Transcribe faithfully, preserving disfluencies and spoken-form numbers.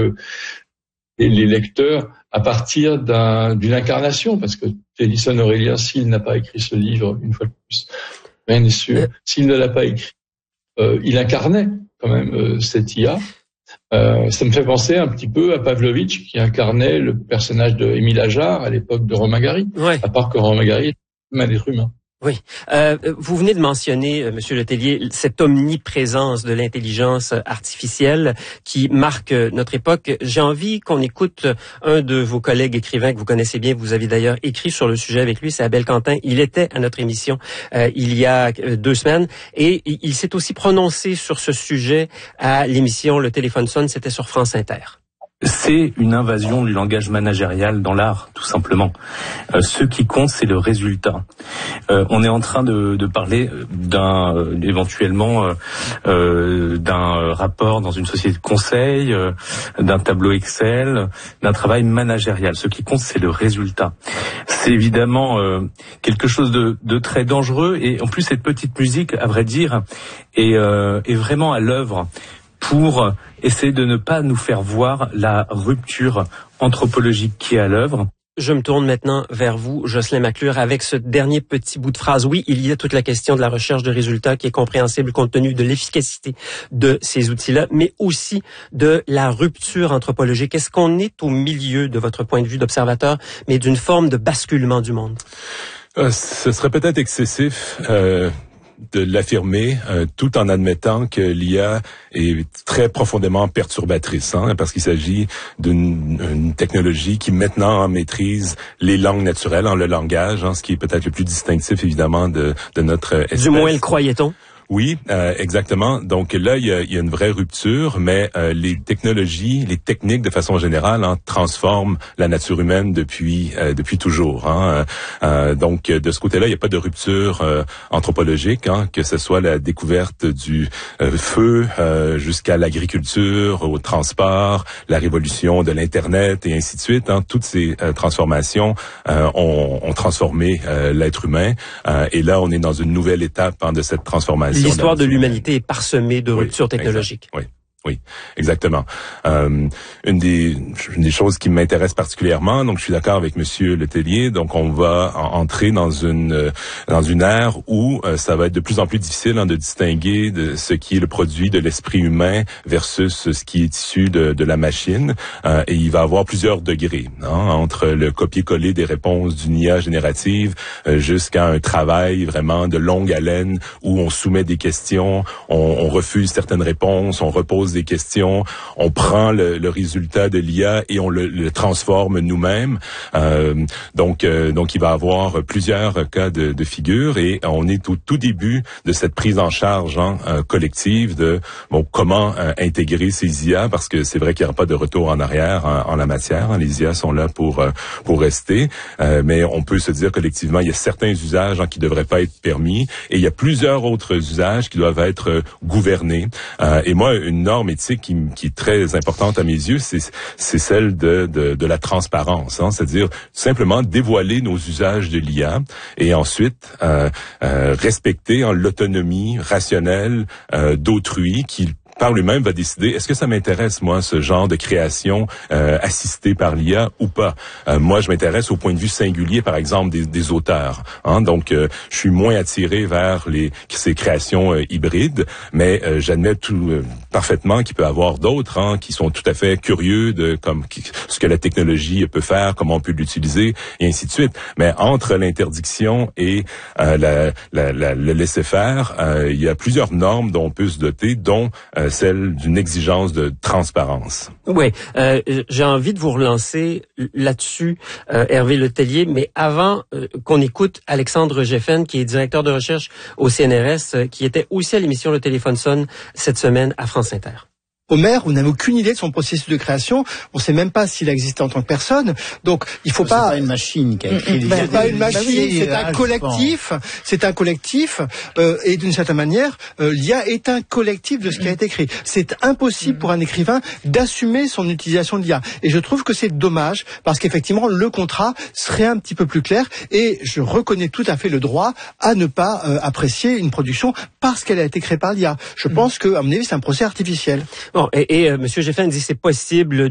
le, les lecteurs à partir d'un, d'une incarnation, parce que Tennyson Aurélien, s'il n'a pas écrit ce livre, une fois de plus, rien n'est sûr, s'il ne l'a pas écrit, euh, il incarnait quand même euh, cette I A. Euh, ça me fait penser un petit peu à Pavlovitch, qui incarnait le personnage de Émile Ajar à l'époque de Romain Gary, ouais. À part que Romain Gary est un être humain. Oui. Euh, vous venez de mentionner, euh, Monsieur Letellier, cette omniprésence de l'intelligence artificielle qui marque euh, notre époque. J'ai envie qu'on écoute un de vos collègues écrivains que vous connaissez bien. Vous avez d'ailleurs écrit sur le sujet avec lui, c'est Abel Quentin. Il était à notre émission euh, il y a euh, deux semaines et il s'est aussi prononcé sur ce sujet à l'émission Le Téléphone sonne. C'était sur France Inter. C'est une invasion du langage managérial dans l'art, tout simplement. Euh, ce qui compte, c'est le résultat. Euh, on est en train de, de parler d'un euh, éventuellement euh, euh, d'un rapport dans une société de conseil, euh, d'un tableau Excel, d'un travail managérial. Ce qui compte, c'est le résultat. C'est évidemment euh, quelque chose de, de très dangereux et en plus cette petite musique, à vrai dire, est, euh, est vraiment à l'œuvre pour essayer de ne pas nous faire voir la rupture anthropologique qui est à l'œuvre. Je me tourne maintenant vers vous, Jocelyn McClure, avec ce dernier petit bout de phrase. Oui, il y a toute la question de la recherche de résultats qui est compréhensible compte tenu de l'efficacité de ces outils-là, mais aussi de la rupture anthropologique. Est-ce qu'on est au milieu, de votre point de vue d'observateur, mais d'une forme de basculement du monde? Euh, ce serait peut-être excessif euh, de l'affirmer, euh, tout en admettant que l'I A est très profondément perturbatrice, hein, parce qu'il s'agit d'une une technologie qui maintenant maîtrise les langues naturelles, hein, le langage, hein, ce qui est peut-être le plus distinctif évidemment de, de notre espèce. Du moins le croyait-on? Oui, euh, exactement. Donc là, il y a, il y a une vraie rupture, mais euh, les technologies, les techniques de façon générale, hein, transforment la nature humaine depuis euh, depuis toujours. Hein. Euh, donc de ce côté-là, il n'y a pas de rupture euh, anthropologique, hein, que ce soit la découverte du euh, feu euh, jusqu'à l'agriculture, au transport, la révolution de l'Internet et ainsi de suite. Hein. Toutes ces euh, transformations euh, ont, ont transformé euh, l'être humain. Euh, et là, on est dans une nouvelle étape, hein, de cette transformation. L'histoire de l'humanité est parsemée de ruptures oui, technologiques. Exact, oui. Oui, exactement. Euh, une des une des choses qui m'intéresse particulièrement, donc je suis d'accord avec Monsieur Letellier, donc on va en, entrer dans une dans une ère où euh, ça va être de plus en plus difficile, hein, de distinguer de ce qui est le produit de l'esprit humain versus ce qui est issu de, de la machine, euh, et il va y avoir plusieurs degrés, hein, entre le copier-coller des réponses d'une I A générative euh, jusqu'à un travail vraiment de longue haleine où on soumet des questions, on, on refuse certaines réponses, on repose des questions, on prend le, le résultat de l'I A et on le, le transforme nous-mêmes. Euh, donc, euh, donc il va y avoir plusieurs cas de, de figure et on est au tout début de cette prise en charge, hein, euh, collective de bon comment euh, intégrer ces I A, parce que c'est vrai qu'il n'y aura pas de retour en arrière en, en la matière. Hein, les I A sont là pour euh, pour rester, euh, mais on peut se dire collectivement il y a certains usages, hein, qui devraient pas être permis et il y a plusieurs autres usages qui doivent être euh, gouvernés. Euh, et moi, une norme éthique qui, qui est très importante à mes yeux, c'est, c'est celle de, de, de la transparence, hein, c'est-à-dire simplement dévoiler nos usages de l'I A et ensuite euh, euh, respecter, hein, l'autonomie rationnelle euh, d'autrui qui par lui-même va décider, est-ce que ça m'intéresse, moi, ce genre de création euh, assistée par l'I A ou pas? Euh, moi, je m'intéresse au point de vue singulier, par exemple, des, des auteurs. Hein? Donc, euh, je suis moins attiré vers les ces créations euh, hybrides, mais euh, j'admets tout euh, parfaitement qu'il peut y avoir d'autres, hein, qui sont tout à fait curieux de comme qui, ce que la technologie peut faire, comment on peut l'utiliser, et ainsi de suite. Mais entre l'interdiction et euh, la, la, la, le laisser-faire, euh, il y a plusieurs normes dont on peut se doter, dont euh, celle d'une exigence de transparence. Oui, euh, j'ai envie de vous relancer là-dessus, euh, Hervé Letellier, mais avant euh, qu'on écoute Alexandre Geffen, qui est directeur de recherche au C N R S, euh, qui était aussi à l'émission Le Téléphone sonne cette semaine à France Inter. Homer, on n'a aucune idée de son processus de création. On ne sait même pas s'il a existé en tant que personne. Donc, il faut c'est pas. C'est pas une machine qui a écrit. C'est ben, pas une machine. C'est un collectif. C'est un collectif. Euh, et d'une certaine manière, euh, l'I A est un collectif de ce qui a été écrit. C'est impossible pour un écrivain d'assumer son utilisation de l'I A. Et je trouve que c'est dommage parce qu'effectivement, le contrat serait un petit peu plus clair. Et je reconnais tout à fait le droit à ne pas euh, apprécier une production parce qu'elle a été créée par l'I A. Je pense que, à mon avis, c'est un procès artificiel. Bon, et, et euh, M. Geffen dit c'est possible